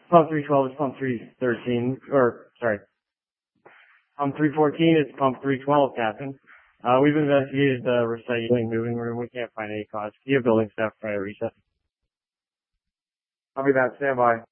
Pump 312 is pump 313, pump 314 is pump 312, Captain. We've investigated the recycling moving room. We can't find any cause. Do you have building staff try to reset? I'll be back. Stand by.